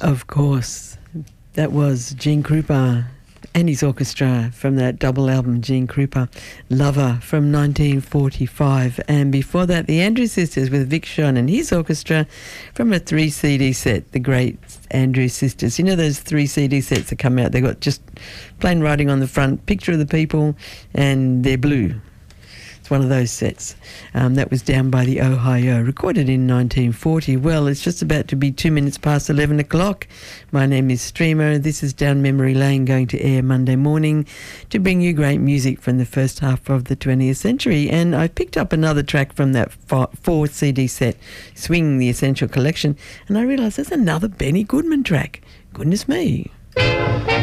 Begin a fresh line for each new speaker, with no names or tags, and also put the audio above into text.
Of course, that was Gene Krupa and his orchestra from that double album, Gene Krupa, Lover, from 1945. And before that, the Andrews Sisters with Vic Sean and his orchestra from a 3 CD set, the great Andrews Sisters. You know those 3 CD sets that come out? They've got just plain writing on the front, picture of the people, and they're blue. One of those sets. That was Down by the Ohio, recorded in 1940. Well, it's just about to be 2 minutes past 11 o'clock. My name is Streamer. This is Down Memory Lane, going to air Monday morning to bring you great music from the first half of the 20th century. And I picked up another track from that 4 CD set, Swing the Essential Collection, and I realised there's another Benny Goodman track. Goodness me.